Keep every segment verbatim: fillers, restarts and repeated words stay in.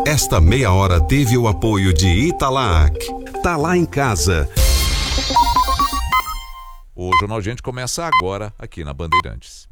Esta meia hora teve o apoio de Italac. Tá lá em casa. O Jornal Gente começa agora aqui na Bandeirantes.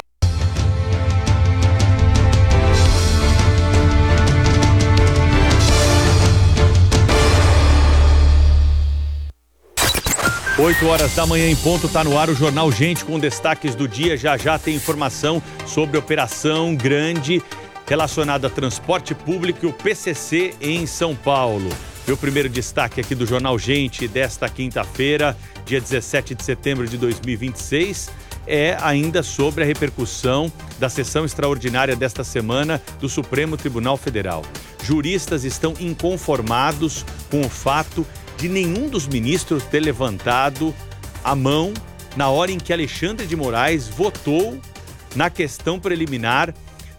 oito horas da manhã em ponto, está no ar o Jornal Gente com destaques do dia. Já já tem informação sobre operação grande relacionada a transporte público e o P C C em São Paulo. Meu primeiro destaque aqui do Jornal Gente desta quinta-feira, dia dezessete de setembro de dois mil e vinte e seis, é ainda sobre a repercussão da sessão extraordinária desta semana do Supremo Tribunal Federal. Juristas estão inconformados com o fato de nenhum dos ministros ter levantado a mão na hora em que Alexandre de Moraes votou na questão preliminar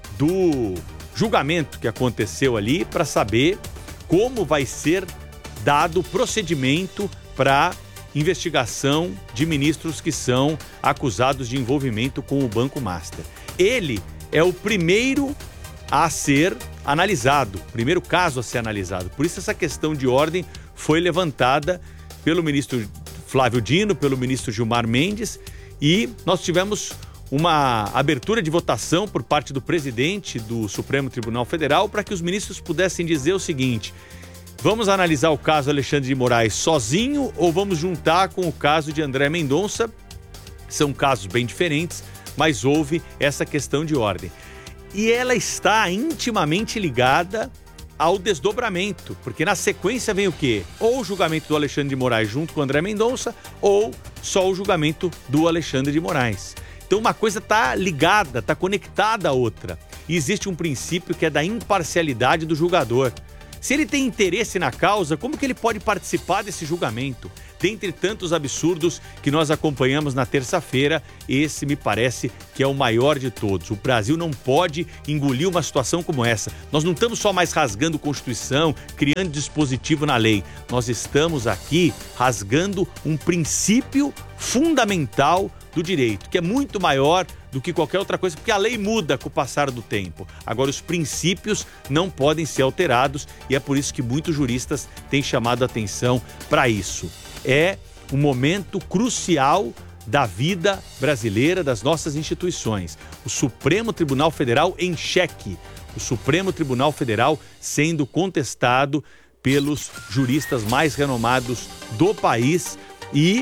do julgamento que aconteceu ali para saber como vai ser dado o procedimento para investigação de ministros que são acusados de envolvimento com o Banco Master. Ele é o primeiro a ser analisado, o primeiro caso a ser analisado. Por isso essa questão de ordem foi levantada pelo ministro Flávio Dino, pelo ministro Gilmar Mendes, e nós tivemos uma abertura de votação por parte do presidente do Supremo Tribunal Federal para que os ministros pudessem dizer o seguinte: vamos analisar o caso Alexandre de Moraes sozinho ou vamos juntar com o caso de André Mendonça? São casos bem diferentes, mas houve essa questão de ordem. E ela está intimamente ligada ao desdobramento, porque na sequência vem o quê? Ou o julgamento do Alexandre de Moraes junto com o André Mendonça, ou só o julgamento do Alexandre de Moraes. Então uma coisa está ligada, está conectada à outra. E existe um princípio que é da imparcialidade do julgador. Se ele tem interesse na causa, como que ele pode participar desse julgamento? Dentre tantos absurdos que nós acompanhamos na terça-feira, esse me parece que é o maior de todos. O Brasil não pode engolir uma situação como essa. Nós não estamos só mais rasgando Constituição, criando dispositivo na lei. Nós estamos aqui rasgando um princípio fundamental do direito, que é muito maior do que qualquer outra coisa, porque a lei muda com o passar do tempo. Agora, os princípios não podem ser alterados e é por isso que muitos juristas têm chamado a atenção para isso. É um momento crucial da vida brasileira, das nossas instituições. O Supremo Tribunal Federal em xeque. O Supremo Tribunal Federal sendo contestado pelos juristas mais renomados do país e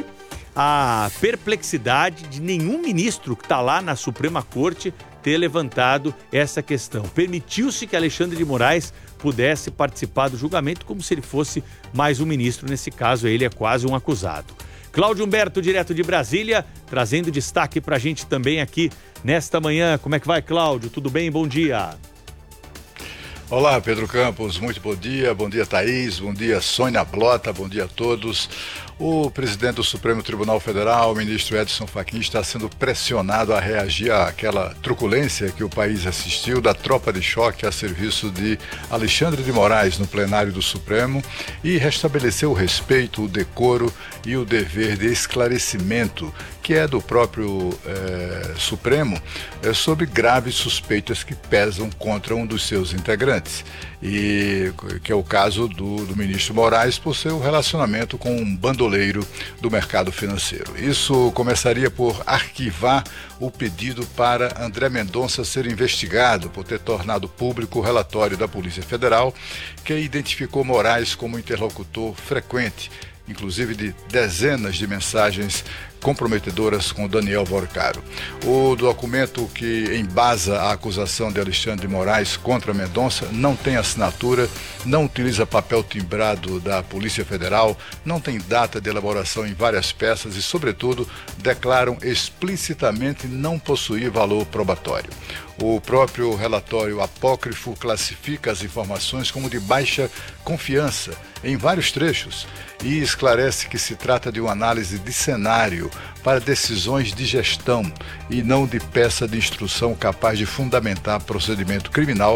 a perplexidade de nenhum ministro que está lá na Suprema Corte ter levantado essa questão. Permitiu-se que Alexandre de Moraes pudesse participar do julgamento como se ele fosse mais um ministro. Nesse caso, ele é quase um acusado. Cláudio Humberto, direto de Brasília, trazendo destaque para a gente também aqui nesta manhã. Como é que vai, Cláudio? Tudo bem? Bom dia. Olá, Pedro Campos, muito bom dia. Bom dia, Thaís. Bom dia, Sônia Blota. Bom dia a todos. O presidente do Supremo Tribunal Federal, o ministro Edson Fachin, está sendo pressionado a reagir àquela truculência que o país assistiu da tropa de choque a serviço de Alexandre de Moraes no plenário do Supremo e restabelecer o respeito, o decoro e o dever de esclarecimento que é do próprio eh, Supremo eh, sobre graves suspeitas que pesam contra um dos seus integrantes, e que é o caso do, do ministro Moraes por seu relacionamento com um bandoleiro do mercado financeiro. Isso começaria por arquivar o pedido para André Mendonça ser investigado por ter tornado público o relatório da Polícia Federal que identificou Moraes como interlocutor frequente, inclusive de dezenas de mensagens comprometedoras com Daniel Vorcaro. O documento que embasa a acusação de Alexandre de Moraes contra Mendonça não tem assinatura, não utiliza papel timbrado da Polícia Federal, não tem data de elaboração em várias peças e, sobretudo, declaram explicitamente não possuir valor probatório. O próprio relatório apócrifo classifica as informações como de baixa confiança em vários trechos e esclarece que se trata de uma análise de cenário para decisões de gestão e não de peça de instrução capaz de fundamentar procedimento criminal que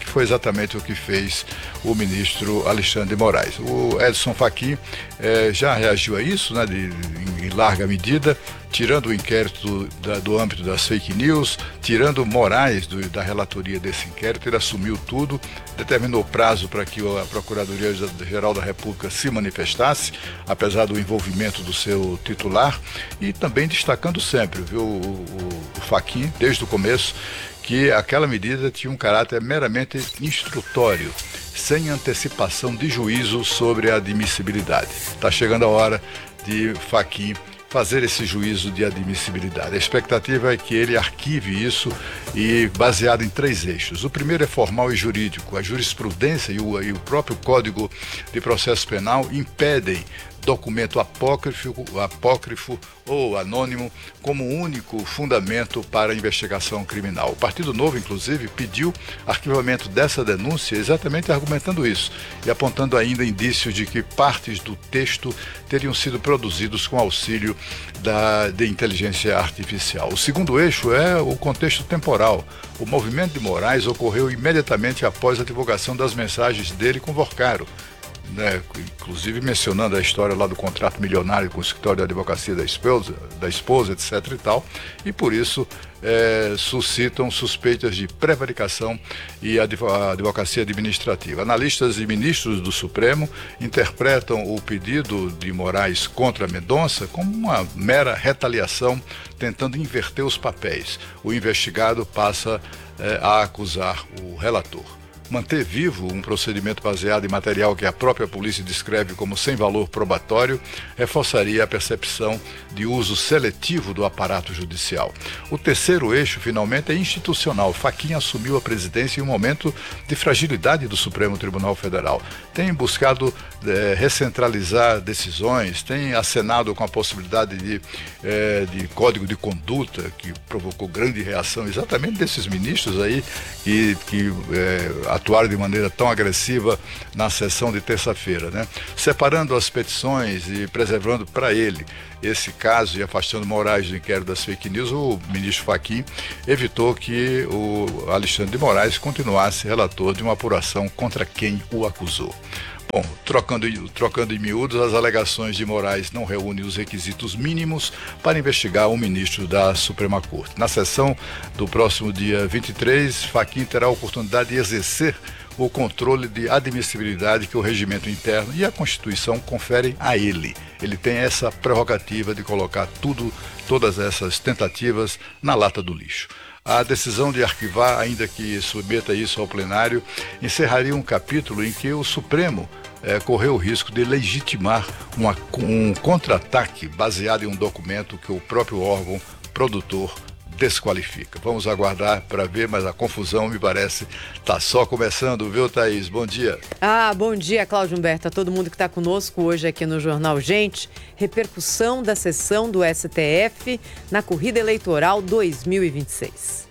que foi exatamente o que fez o ministro Alexandre de Moraes. O Edson Fachin eh, já reagiu a isso, né, de, de, em larga medida, tirando o inquérito da, do âmbito das fake news, tirando Moraes do, da relatoria desse inquérito. Ele assumiu tudo, determinou prazo para que a Procuradoria-Geral da República se manifestasse, apesar do envolvimento do seu titular, e também destacando sempre, viu, o, o, o Fachin, desde o começo, que aquela medida tinha um caráter meramente instrutório, sem antecipação de juízo sobre a admissibilidade. Está chegando a hora de Fachin fazer esse juízo de admissibilidade. A expectativa é que ele arquive isso, e baseado em três eixos. O primeiro é formal e jurídico. A jurisprudência e o, e o próprio Código de Processo Penal impedem documento apócrifo, apócrifo ou anônimo como único fundamento para a investigação criminal. O Partido Novo, inclusive, pediu arquivamento dessa denúncia exatamente argumentando isso e apontando ainda indícios de que partes do texto teriam sido produzidos com auxílio da, de inteligência artificial. O segundo eixo é o contexto temporal. O movimento de Moraes ocorreu imediatamente após a divulgação das mensagens dele com Vorcaro, né, inclusive mencionando a história lá do contrato milionário com o escritório de advocacia da esposa, da esposa, etc e tal, e por isso é, suscitam suspeitas de prevaricação e advocacia administrativa. Analistas e ministros do Supremo interpretam o pedido de Moraes contra Mendonça como uma mera retaliação, tentando inverter os papéis. O investigado passa é, a acusar o relator. Manter vivo um procedimento baseado em material que a própria polícia descreve como sem valor probatório reforçaria a percepção de uso seletivo do aparato judicial. O terceiro eixo, finalmente, é institucional. Fachin assumiu a presidência em um momento de fragilidade do Supremo Tribunal Federal. Tem buscado é, recentralizar decisões, tem acenado com a possibilidade de, é, de código de conduta, que provocou grande reação exatamente desses ministros aí, e que é, atuaram de maneira tão agressiva na sessão de terça-feira, né? Separando as petições e preservando para ele esse caso e afastando Moraes do inquérito das fake news, o ministro Fachin evitou que o Alexandre de Moraes continuasse relator de uma apuração contra quem o acusou. Bom, trocando, trocando em miúdos, as alegações de Moraes não reúnem os requisitos mínimos para investigar um ministro da Suprema Corte. Na sessão do próximo dia vinte e três, Fachin terá a oportunidade de exercer o controle de admissibilidade que o regimento interno e a Constituição conferem a ele. Ele tem essa prerrogativa de colocar tudo, todas essas tentativas na lata do lixo. A decisão de arquivar, ainda que submeta isso ao plenário, encerraria um capítulo em que o Supremo eh, correu o risco de legitimar uma, um contra-ataque baseado em um documento que o próprio órgão produtor desqualifica. Vamos aguardar para ver, mas a confusão, me parece, está só começando, viu, Thaís? Bom dia. Ah, bom dia, Cláudio Humberto, a todo mundo que está conosco hoje aqui no Jornal Gente. Repercussão da sessão do S T F na corrida eleitoral dois mil e vinte e seis.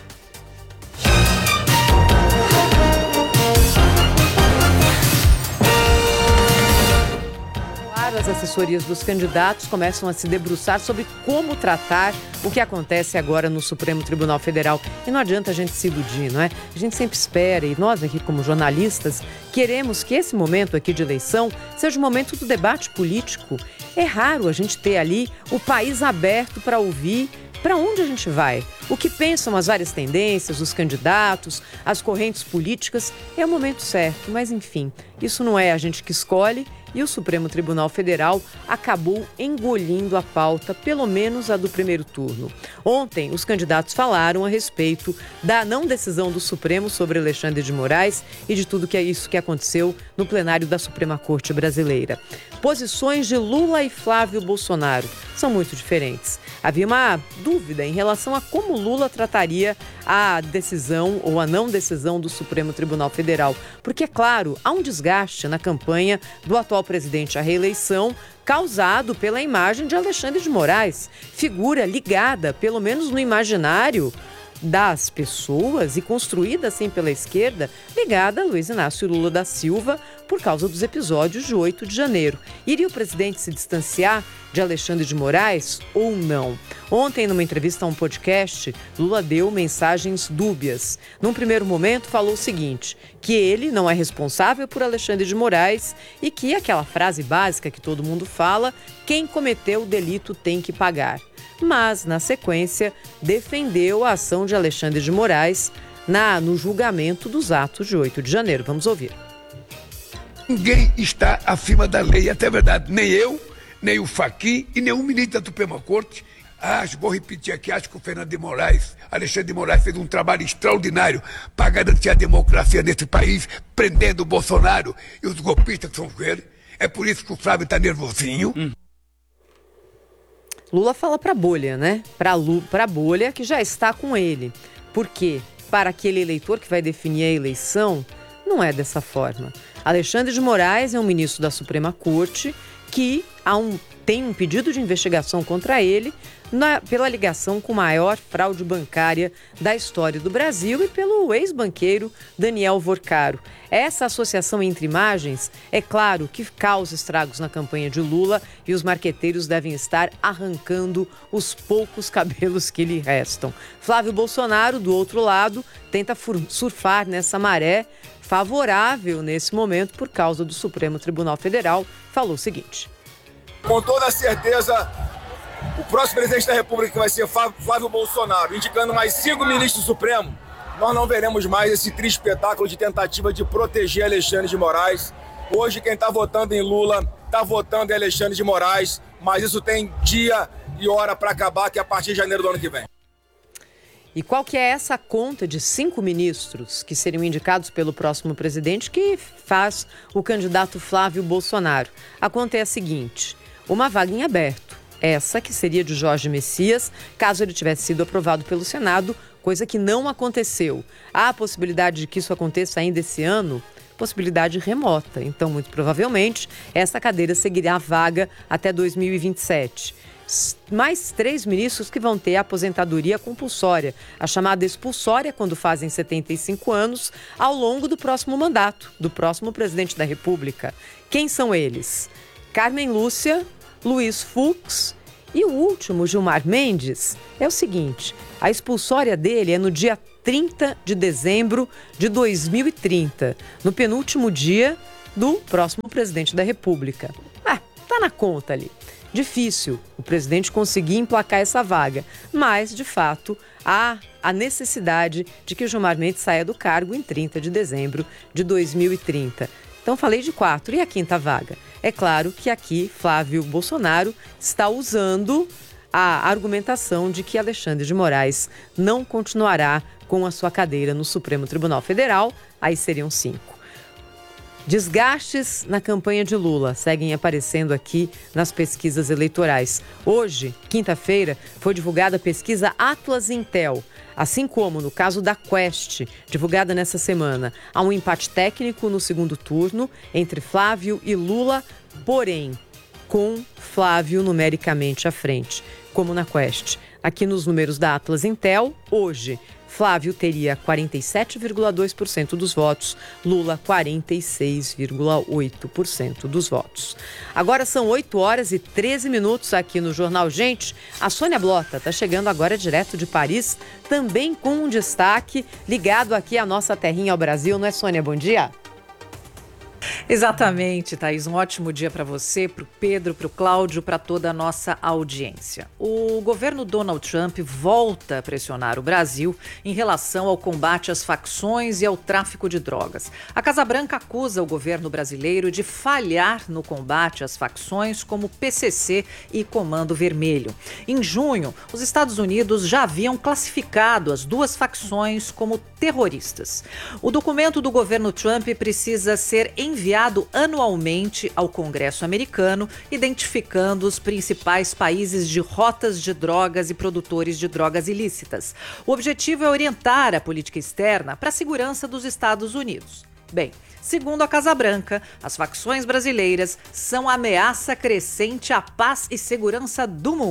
As assessorias dos candidatos começam a se debruçar sobre como tratar o que acontece agora no Supremo Tribunal Federal. E não adianta a gente se iludir, não é? A gente sempre espera, e nós aqui como jornalistas queremos que esse momento aqui de eleição seja um momento do debate político. É raro a gente ter ali o país aberto para ouvir para onde a gente vai, o que pensam as várias tendências, os candidatos, as correntes políticas. É o momento certo, mas enfim, isso não é a gente que escolhe. E o Supremo Tribunal Federal acabou engolindo a pauta, pelo menos a do primeiro turno. Ontem, os candidatos falaram a respeito da não decisão do Supremo sobre Alexandre de Moraes e de tudo que é isso que aconteceu no plenário da Suprema Corte Brasileira. Posições de Lula e Flávio Bolsonaro são muito diferentes. Havia uma dúvida em relação a como Lula trataria a decisão ou a não decisão do Supremo Tribunal Federal. Porque, é claro, há um desgaste na campanha do atual presidente à reeleição, causado pela imagem de Alexandre de Moraes, figura ligada, pelo menos no imaginário, das pessoas e construída assim pela esquerda, ligada a Luiz Inácio Lula da Silva por causa dos episódios de oito de janeiro. Iria o presidente se distanciar de Alexandre de Moraes ou não? Ontem, numa entrevista a um podcast, Lula deu mensagens dúbias. Num primeiro momento, falou o seguinte, que ele não é responsável por Alexandre de Moraes e que aquela frase básica que todo mundo fala, quem cometeu o delito tem que pagar. Mas, na sequência, defendeu a ação de Alexandre de Moraes na, no julgamento dos atos de oito de janeiro. Vamos ouvir. Ninguém está acima da lei, até verdade, nem eu, nem o Fachin e nenhum ministro da Suprema Corte. Acho, vou repetir aqui, acho que o Fernando de Moraes, Alexandre de Moraes fez um trabalho extraordinário para garantir a democracia nesse país, prendendo o Bolsonaro e os golpistas que são eles. É por isso que o Flávio está nervosinho. Hum. Lula fala para a bolha, né? Para a bolha que já está com ele. Porque para aquele eleitor que vai definir a eleição, não é dessa forma. Alexandre de Moraes é um ministro da Suprema Corte que há um, tem um pedido de investigação contra ele na, pela ligação com a maior fraude bancária da história do Brasil e pelo ex-banqueiro Daniel Vorcaro. Essa associação entre imagens, é claro que causa estragos na campanha de Lula e os marqueteiros devem estar arrancando os poucos cabelos que lhe restam. Flávio Bolsonaro, do outro lado, tenta surfar nessa maré favorável nesse momento por causa do Supremo Tribunal Federal, falou o seguinte. Com toda certeza, o próximo presidente da República vai ser Flávio Bolsonaro, indicando mais cinco ministros do Supremo. Nós não veremos mais esse triste espetáculo de tentativa de proteger Alexandre de Moraes. Hoje quem está votando em Lula está votando em Alexandre de Moraes, mas isso tem dia e hora para acabar, que é a partir de janeiro do ano que vem. E qual que é essa conta de cinco ministros que seriam indicados pelo próximo presidente que faz o candidato Flávio Bolsonaro? A conta é a seguinte, uma vaga em aberto, essa que seria de Jorge Messias, caso ele tivesse sido aprovado pelo Senado, coisa que não aconteceu. Há a possibilidade de que isso aconteça ainda esse ano? Possibilidade remota. Então, muito provavelmente, essa cadeira seguirá vaga até dois mil e vinte e sete. Mais três ministros que vão ter a aposentadoria compulsória, a chamada expulsória, quando fazem setenta e cinco anos, ao longo do próximo mandato, do próximo presidente da República. Quem são eles? Carmen Lúcia, Luiz Fux e o último, Gilmar Mendes, é o seguinte, a expulsória dele é no dia trinta de dezembro de dois mil e trinta, no penúltimo dia do próximo presidente da República. Ah, tá na conta ali. Difícil o presidente conseguir emplacar essa vaga, mas, de fato, há a necessidade de que o Gilmar Mendes saia do cargo em trinta de dezembro de dois mil e trinta. Então, falei de quatro. E a quinta vaga? É claro que aqui Flávio Bolsonaro está usando a argumentação de que Alexandre de Moraes não continuará com a sua cadeira no Supremo Tribunal Federal, aí seriam cinco. Desgastes na campanha de Lula seguem aparecendo aqui nas pesquisas eleitorais. Hoje, quinta-feira, foi divulgada a pesquisa Atlas Intel. Assim como no caso da Quest, divulgada nessa semana, há um empate técnico no segundo turno entre Flávio e Lula, porém, com Flávio numericamente à frente, como na Quest. Aqui nos números da Atlas Intel, hoje, Flávio teria quarenta e sete vírgula dois por cento dos votos, Lula quarenta e seis vírgula oito por cento dos votos. Agora são oito horas e treze minutos aqui no Jornal Gente. A Sônia Blota está chegando agora direto de Paris, também com um destaque ligado aqui à nossa terrinha ao Brasil, não é, Sônia? Bom dia. Exatamente, Thaís. Um ótimo dia para você, para o Pedro, para o Cláudio, para toda a nossa audiência. O governo Donald Trump volta a pressionar o Brasil em relação ao combate às facções e ao tráfico de drogas. A Casa Branca acusa o governo brasileiro de falhar no combate às facções como P C C e Comando Vermelho. Em junho, os Estados Unidos já haviam classificado as duas facções como terroristas. O documento do governo Trump precisa ser enviado anualmente ao Congresso americano, identificando os principais países de rotas de drogas e produtores de drogas ilícitas. O objetivo é orientar a política externa para a segurança dos Estados Unidos. Bem, segundo a Casa Branca, as facções brasileiras são ameaça crescente à paz e segurança do mundo.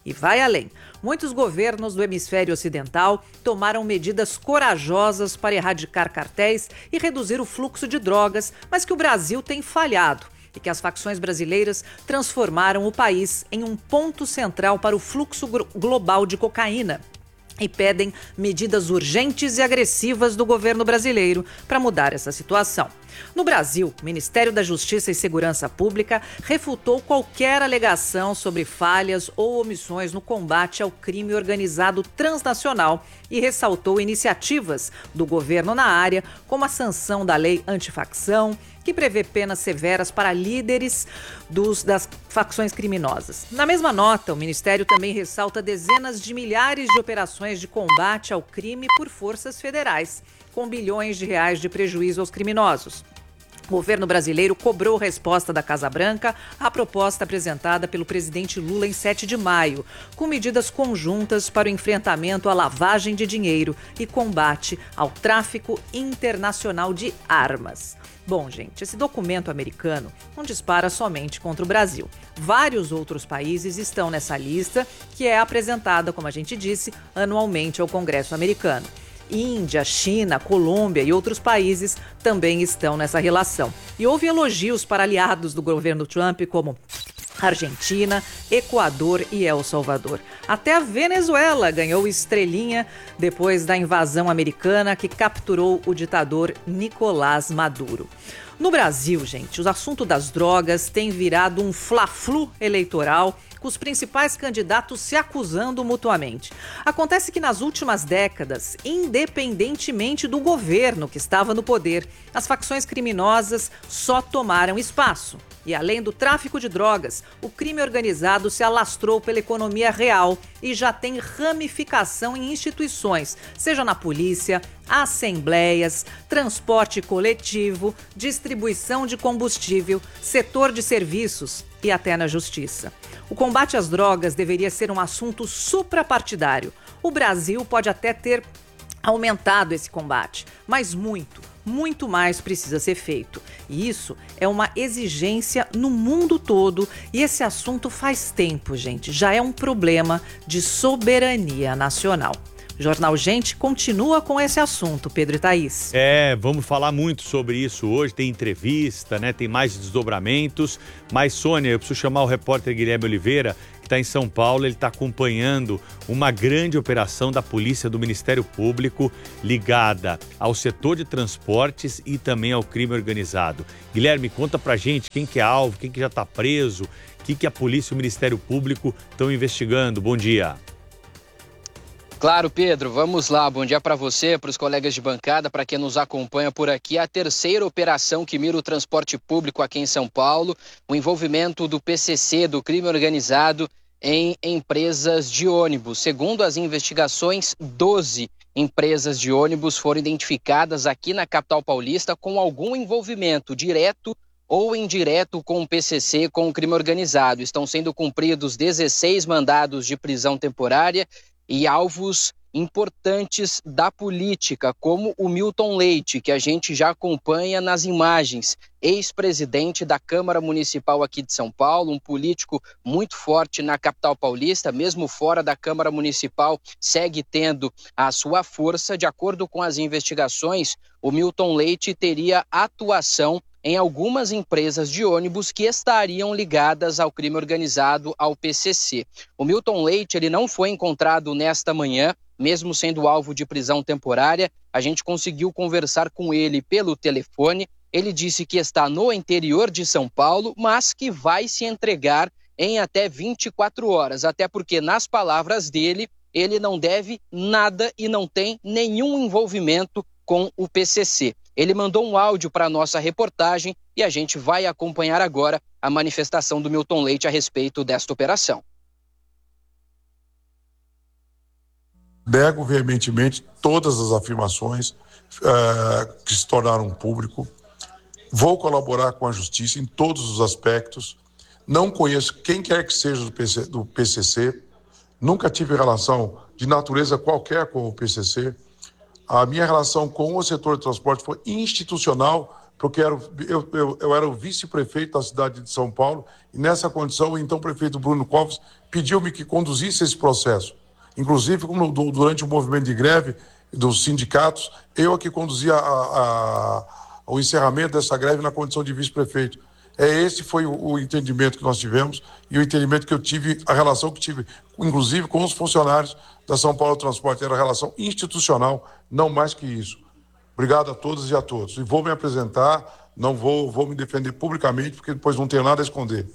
E vai além. Muitos governos do hemisfério ocidental tomaram medidas corajosas para erradicar cartéis e reduzir o fluxo de drogas, mas que o Brasil tem falhado e que as facções brasileiras transformaram o país em um ponto central para o fluxo global de cocaína. E pedem medidas urgentes e agressivas do governo brasileiro para mudar essa situação. No Brasil, o Ministério da Justiça e Segurança Pública refutou qualquer alegação sobre falhas ou omissões no combate ao crime organizado transnacional e ressaltou iniciativas do governo na área, como a sanção da lei antifacção, que prevê penas severas para líderes dos, das facções criminosas. Na mesma nota, o Ministério também ressalta dezenas de milhares de operações de combate ao crime por forças federais, com bilhões de reais de prejuízo aos criminosos. O governo brasileiro cobrou resposta da Casa Branca à proposta apresentada pelo presidente Lula em sete de maio, com medidas conjuntas para o enfrentamento à lavagem de dinheiro e combate ao tráfico internacional de armas. Bom, gente, esse documento americano não dispara somente contra o Brasil. Vários outros países estão nessa lista, que é apresentada, como a gente disse, anualmente ao Congresso americano. Índia, China, Colômbia e outros países também estão nessa relação. E houve elogios para aliados do governo Trump, como Argentina, Equador e El Salvador. Até a Venezuela ganhou estrelinha depois da invasão americana que capturou o ditador Nicolás Maduro. No Brasil, gente, o assunto das drogas tem virado um fla-flu eleitoral, com os principais candidatos se acusando mutuamente. Acontece que nas últimas décadas, independentemente do governo que estava no poder, as facções criminosas só tomaram espaço. E além do tráfico de drogas, o crime organizado se alastrou pela economia real e já tem ramificação em instituições, seja na polícia, assembleias, transporte coletivo, distribuição de combustível, setor de serviços e até na justiça. O combate às drogas deveria ser um assunto suprapartidário. O Brasil pode até ter aumentado esse combate, mas muito, muito mais precisa ser feito. E isso é uma exigência no mundo todo e esse assunto faz tempo, gente, já é um problema de soberania nacional. Jornal Gente continua com esse assunto, Pedro e Thaís. É, vamos falar muito sobre isso hoje, tem entrevista, né? Tem mais desdobramentos, mas Sônia, eu preciso chamar o repórter Guilherme Oliveira, que está em São Paulo, ele está acompanhando uma grande operação da polícia do Ministério Público ligada ao setor de transportes e também ao crime organizado. Guilherme, conta pra gente quem que é alvo, quem que já está preso, o que que a polícia e o Ministério Público estão investigando. Bom dia. Claro, Pedro, vamos lá. Bom dia para você, para os colegas de bancada, para quem nos acompanha por aqui. A terceira operação que mira o transporte público aqui em São Paulo, o envolvimento do P C C, do crime organizado, em empresas de ônibus. Segundo as investigações, doze empresas de ônibus foram identificadas aqui na capital paulista com algum envolvimento direto ou indireto com o P C C, com o crime organizado. Estão sendo cumpridos dezesseis mandados de prisão temporária e alvos importantes da política, como o Milton Leite, que a gente já acompanha nas imagens, ex-presidente da Câmara Municipal aqui de São Paulo, um político muito forte na capital paulista, mesmo fora da Câmara Municipal, segue tendo a sua força. De acordo com as investigações, o Milton Leite teria atuação em algumas empresas de ônibus que estariam ligadas ao crime organizado, ao P C C. O Milton Leite, ele não foi encontrado nesta manhã, mesmo sendo alvo de prisão temporária. A gente conseguiu conversar com ele pelo telefone. Ele disse que está no interior de São Paulo, mas que vai se entregar em até vinte e quatro horas, até porque, nas palavras dele, ele não deve nada e não tem nenhum envolvimento com o P C C. Ele mandou um áudio para a nossa reportagem e a gente vai acompanhar agora a manifestação do Milton Leite a respeito desta operação. Nego veementemente todas as afirmações uh, que se tornaram público. Vou colaborar com a justiça em todos os aspectos. Não conheço quem quer que seja do P C, do P C C. Nunca tive relação de natureza qualquer com o P C C. A minha relação com o setor de transporte foi institucional, porque eu, eu, eu, eu era o vice-prefeito da cidade de São Paulo, e nessa condição o então prefeito Bruno Covas pediu-me que conduzisse esse processo. Inclusive, como durante o movimento de greve dos sindicatos, eu aqui conduzia a, a, o encerramento dessa greve na condição de vice-prefeito. É, esse foi o, o entendimento que nós tivemos e o entendimento que eu tive, a relação que tive, inclusive com os funcionários da São Paulo Transporte. Era relação institucional, não mais que isso. Obrigado a todas e a todos. E vou me apresentar, não vou, vou me defender publicamente, porque depois não tenho nada a esconder.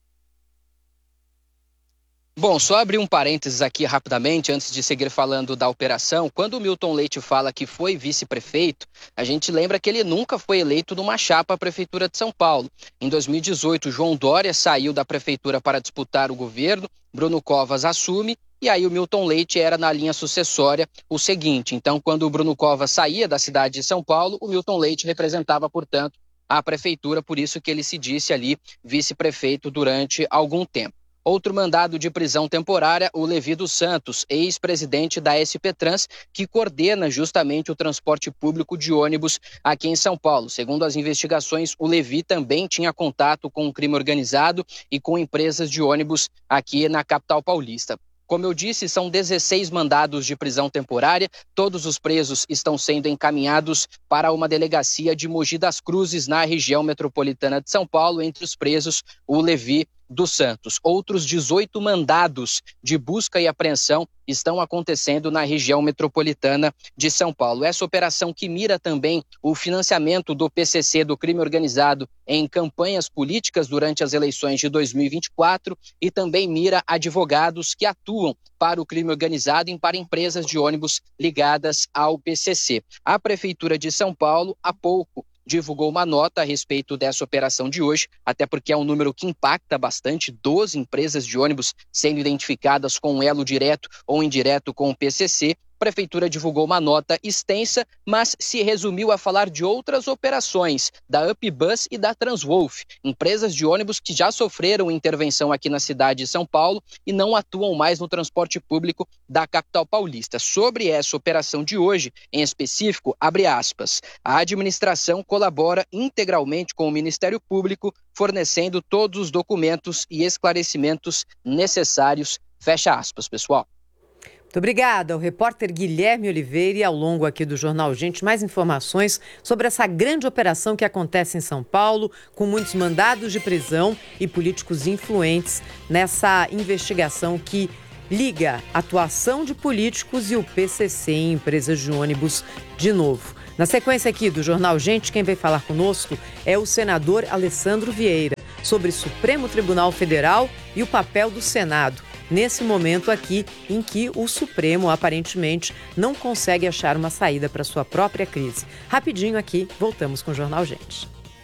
Bom, só abrir um parênteses aqui rapidamente, antes de seguir falando da operação. Quando o Milton Leite fala que foi vice-prefeito, a gente lembra que ele nunca foi eleito numa chapa à Prefeitura de São Paulo. Em dois mil e dezoito, João Dória saiu da Prefeitura para disputar o governo, Bruno Covas assume, e aí o Milton Leite era na linha sucessória o seguinte. Então, quando o Bruno Covas saía da cidade de São Paulo, o Milton Leite representava, portanto, a Prefeitura, por isso que ele se disse ali vice-prefeito durante algum tempo. Outro mandado de prisão temporária, o Levi dos Santos, ex-presidente da S P Trans, que coordena justamente o transporte público de ônibus aqui em São Paulo. Segundo as investigações, o Levi também tinha contato com o crime organizado e com empresas de ônibus aqui na capital paulista. Como eu disse, são dezesseis mandados de prisão temporária. Todos os presos estão sendo encaminhados para uma delegacia de Mogi das Cruzes, na região metropolitana de São Paulo. Entre os presos, o Levi dos Santos. Outros dezoito mandados de busca e apreensão estão acontecendo na região metropolitana de São Paulo. Essa operação que mira também o financiamento do P C C, do crime organizado, em campanhas políticas durante as eleições de dois mil e vinte e quatro, e também mira advogados que atuam para o crime organizado e para empresas de ônibus ligadas ao P C C. A Prefeitura de São Paulo, há pouco, divulgou uma nota a respeito dessa operação de hoje, até porque é um número que impacta bastante, doze empresas de ônibus sendo identificadas com um elo direto ou indireto com o P C C. A Prefeitura divulgou uma nota extensa, mas se resumiu a falar de outras operações, da UpBus e da Transwolf, empresas de ônibus que já sofreram intervenção aqui na cidade de São Paulo e não atuam mais no transporte público da capital paulista. Sobre essa operação de hoje, em específico, abre aspas, a administração colabora integralmente com o Ministério Público, fornecendo todos os documentos e esclarecimentos necessários, fecha aspas, pessoal. Muito obrigada ao repórter Guilherme Oliveira e ao longo aqui do Jornal Gente, mais informações sobre essa grande operação que acontece em São Paulo, com muitos mandados de prisão e políticos influentes nessa investigação que liga a atuação de políticos e o P C C em empresas de ônibus de novo. Na sequência aqui do Jornal Gente, quem vai falar conosco é o senador Alessandro Vieira, sobre Supremo Tribunal Federal e o papel do Senado. Nesse momento aqui em que o Supremo aparentemente não consegue achar uma saída para sua própria crise. Rapidinho aqui, voltamos com o Jornal Gente.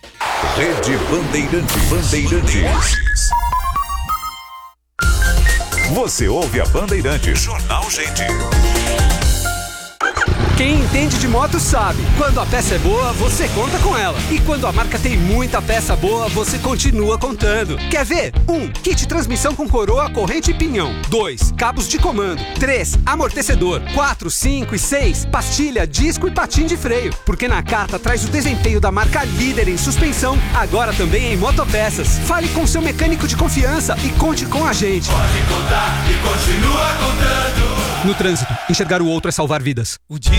Rede Bandeirantes. Bandeirantes. Você ouve a Bandeirantes. Jornal Gente. Quem entende de moto sabe, quando a peça é boa, você conta com ela. E quando a marca tem muita peça boa, você continua contando. Quer ver? um. Kit transmissão com coroa, corrente e pinhão. dois. Cabos de comando. três. Amortecedor. quatro, cinco e seis. Pastilha, disco e patim de freio. Porque na Nakata traz o desempenho da marca líder em suspensão, agora também em motopeças. Fale com seu mecânico de confiança e conte com a gente. Pode contar e continua contando. No trânsito, enxergar o outro é salvar vidas. O dia